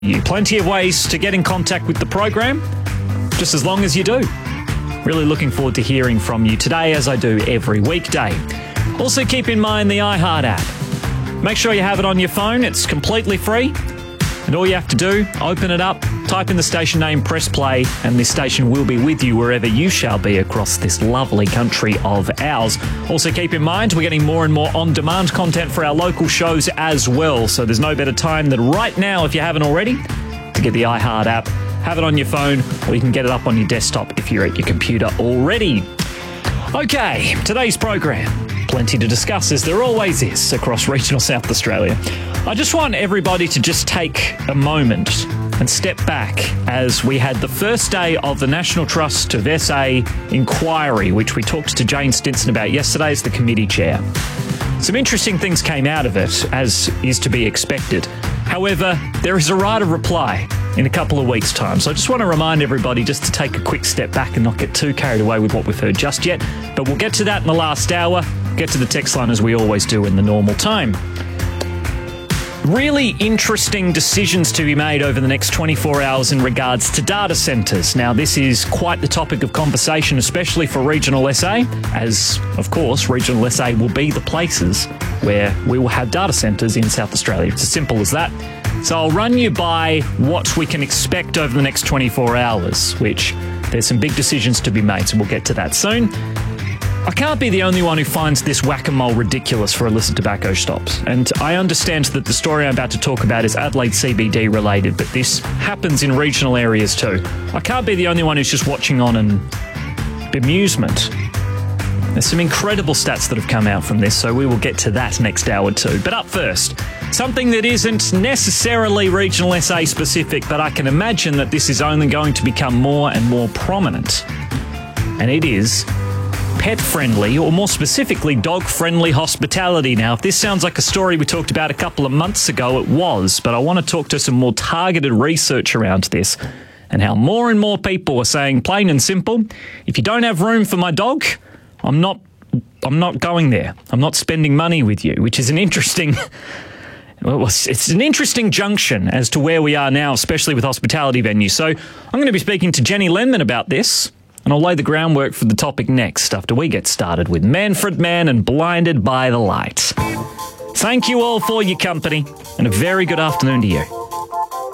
you. Plenty of ways to get in contact with the program, just as long as you do. Really looking forward to hearing from you today, as I do every weekday. Also keep in mind the iHeart app. Make sure you have it on your phone. It's completely free. And all you have to do, open it up, type in the station name, press play, and this station will be with you wherever you shall be across this lovely country of ours. Also keep in mind, we're getting more and more on-demand content for our local shows as well. So there's no better time than right now, if you haven't already, to get the iHeart app. Have it on your phone, or you can get it up on your desktop if you're at your computer already. Okay, today's program. Plenty to discuss, as there always is across regional South Australia. I just want everybody to just take a moment and step back as we had the first day of the National Trust of SA inquiry, which we talked to Jane Stinson about yesterday as the committee chair. Some interesting things came out of it, as is to be expected. However, there is a right of reply in a couple of weeks' time. So I just want to remind everybody just to take a quick step back and not get too carried away with what we've heard just yet. But we'll get to that in the last hour. Get to the text line as we always do in the normal time. Really interesting decisions to be made over the next 24 hours in regards to data centres. Now, this is quite the topic of conversation, especially for regional SA, as, of course, regional SA will be the places where we will have data centres in South Australia. It's as simple as that. So I'll run you by what we can expect over the next 24 hours, which there's some big decisions to be made, so we'll get to that soon. I can't be the only one who finds this whack-a-mole ridiculous for illicit tobacco stops. And I understand that the story I'm about to talk about is Adelaide CBD related, but this happens in regional areas too. I can't be the only one who's just watching on in bemusement. There's some incredible stats that have come out from this, so we will get to that next hour too. But up first, something that isn't necessarily regional SA specific, but I can imagine that this is only going to become more and more prominent. And it is pet-friendly, or more specifically, dog-friendly hospitality. Now, if this sounds like a story we talked about a couple of months ago, it was, but I want to talk to some more targeted research around this and how more and more people are saying, plain and simple, if you don't have room for my dog, I'm not going there. I'm not spending money with you, which is an interesting... Well, it's an interesting junction as to where we are now, especially with hospitality venues. So I'm going to be speaking to Jenny Lenman about this, and I'll lay the groundwork for the topic next after we get started with Manfred Mann and Blinded by the Light. Thank you all for your company, and a very good afternoon to you.